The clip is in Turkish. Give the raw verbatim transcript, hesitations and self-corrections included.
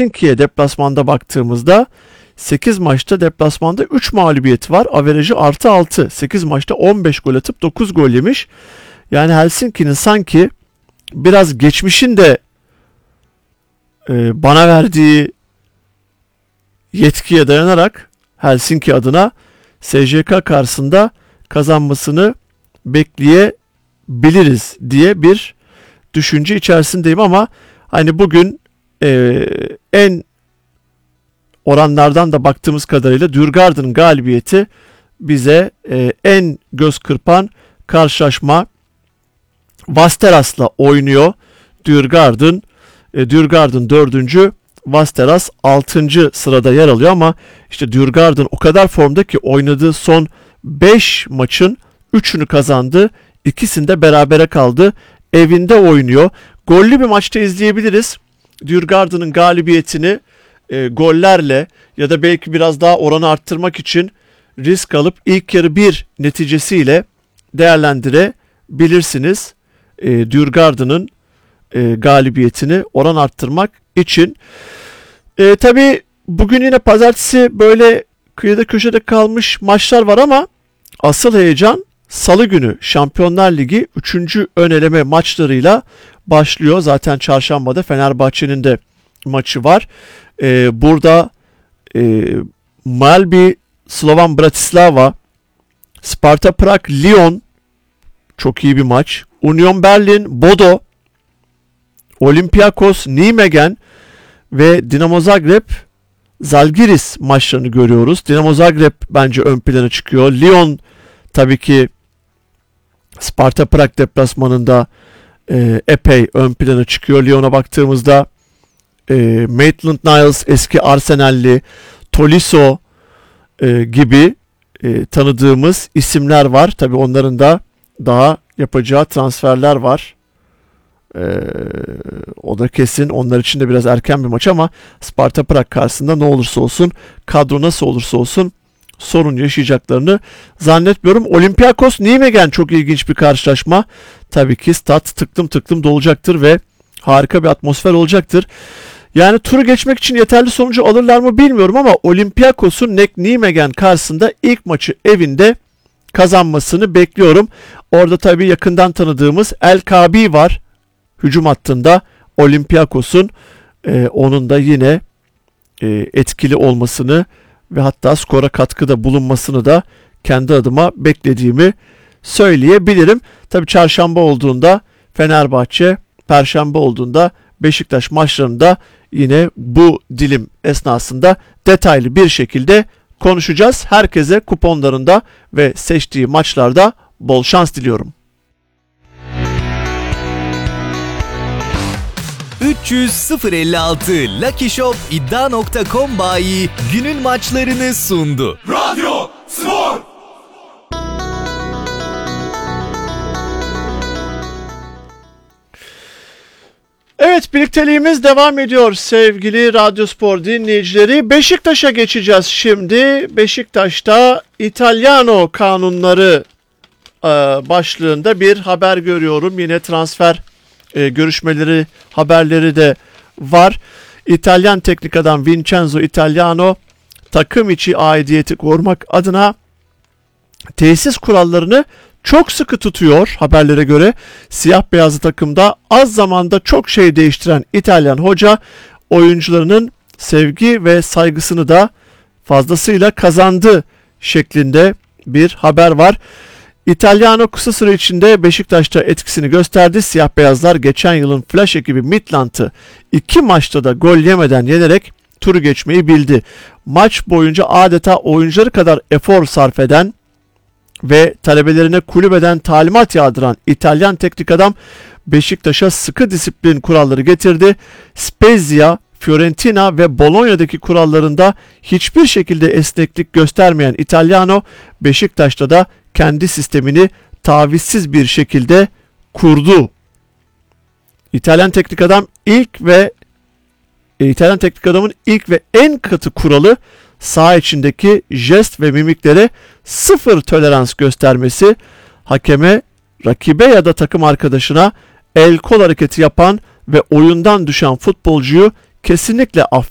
Helsinki'ye deplasmanda baktığımızda sekiz maçta deplasmanda üç mağlubiyeti var. Averajı artı altı. sekiz maçta on beş gol atıp dokuz gol yemiş. Yani Helsinki'nin sanki biraz geçmişin de e, bana verdiği yetkiye dayanarak Helsinki adına S J K karşısında kazanmasını bekleyebiliriz diye bir düşünce içerisindeyim ama hani bugün e, en oranlardan da baktığımız kadarıyla Djurgården'ın galibiyeti bize e, en göz kırpan karşılaşma. Vasteras'la oynuyor Djurgården. E, Djurgården dördüncü, Vasteras altıncı sırada yer alıyor ama işte Djurgården o kadar formda ki oynadığı son beş maçın üçünü kazandı. İkisinde berabere kaldı. Evinde oynuyor. Gollü bir maçta izleyebiliriz. Djurgården'ın galibiyetini e, gollerle ya da belki biraz daha oranı arttırmak için risk alıp ilk yarı bir neticesiyle değerlendirebilirsiniz. E, Djurgården'ın e, galibiyetini oran arttırmak için. E, tabii bugün yine pazartesi böyle kıyıda köşede kalmış maçlar var ama asıl heyecan Salı günü Şampiyonlar Ligi üçüncü ön eleme maçlarıyla başlıyor. Zaten çarşambada Fenerbahçe'nin de maçı var. Ee, burada e, Malbi, Slovan Bratislava, Sparta Prag, Lyon çok iyi bir maç. Union Berlin, Bodo, Olympiakos, Nijmegen ve Dinamo Zagreb, Zalgiris maçlarını görüyoruz. Dinamo Zagreb bence ön plana çıkıyor. Lyon tabii ki Sparta Prag deplasmanında e, epey ön plana çıkıyor. Lyon'a baktığımızda e, Maitland-Niles, eski Arsenal'li, Tolisso e, gibi e, tanıdığımız isimler var. Tabii onların da daha yapacağı transferler var. E, o da kesin. Onlar için de biraz erken bir maç ama Sparta Prag karşısında ne olursa olsun, kadro nasıl olursa olsun sorun yaşayacaklarını zannetmiyorum. Olympiakos Nijmegen çok ilginç bir karşılaşma. Tabii ki stat tıklım tıklım dolacaktır ve harika bir atmosfer olacaktır. Yani turu geçmek için yeterli sonucu alırlar mı bilmiyorum ama Olympiakos'un Nek Nijmegen karşısında ilk maçı evinde kazanmasını bekliyorum. Orada tabii yakından tanıdığımız El Kabi var hücum hattında. Olympiakos'un e, onun da yine e, etkili olmasını ve hatta skora katkıda bulunmasını da kendi adıma beklediğimi söyleyebilirim. Tabii çarşamba olduğunda Fenerbahçe, perşembe olduğunda Beşiktaş maçlarında yine bu dilim esnasında detaylı bir şekilde konuşacağız. Herkese kuponlarında ve seçtiği maçlarda bol şans diliyorum. üç yüz sıfır elli altı Lucky Shop iddia nokta com bayi günün maçlarını sundu. Radyo Spor. Evet, birlikteliğimiz devam ediyor sevgili Radyo Spor dinleyicileri. Beşiktaş'a geçeceğiz şimdi. Beşiktaş'ta İtalyano kanunları e, başlığında bir haber görüyorum. Yine transfer e, görüşmeleri, haberleri de var. İtalyan teknik adam Vincenzo Italiano takım içi aidiyeti korumak adına tesis kurallarını çok sıkı tutuyor haberlere göre. Siyah beyazlı takımda az zamanda çok şey değiştiren İtalyan hoca oyuncularının sevgi ve saygısını da fazlasıyla kazandı şeklinde bir haber var. İtalyano kısa süre içinde Beşiktaş'ta etkisini gösterdi. Siyah beyazlar geçen yılın flash ekibi Midland'ı iki maçta da gol yemeden yenerek turu geçmeyi bildi. Maç boyunca adeta oyuncuları kadar efor sarf eden ve talebelerine kulübeden talimat yağdıran İtalyan teknik adam Beşiktaş'a sıkı disiplin kuralları getirdi. Spezia, Fiorentina ve Bologna'daki kurallarında hiçbir şekilde esneklik göstermeyen İtalyano, Beşiktaş'ta da kendi sistemini tavizsiz bir şekilde kurdu. İtalyan teknik adam ilk ve e, İtalyan teknik adamın ilk ve en katı kuralı saha içindeki jest ve mimiklere sıfır tolerans göstermesi, hakeme, rakibe ya da takım arkadaşına el kol hareketi yapan ve oyundan düşen futbolcuyu kesinlikle affetmemesi